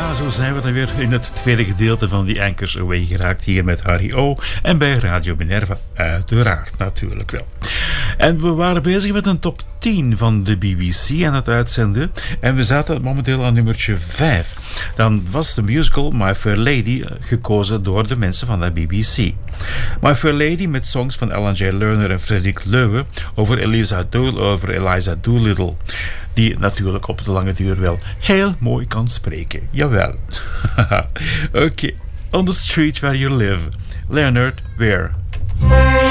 Ja, zo zijn we dan weer in het tweede gedeelte van The Anchors Away geraakt. Hier met Harry O. En bij Radio Minerva uiteraard natuurlijk wel. En we waren bezig met een top 10 van de BBC aan het uitzenden. En we zaten momenteel aan nummertje 5. Dan was de musical My Fair Lady gekozen door de mensen van de BBC. My Fair Lady met songs van Alan J. Lerner en Frederik Loewe over Eliza Doolittle. Die natuurlijk op de lange duur wel heel mooi kan spreken. Jawel. Oké. On the street where you live. Leonard Ware.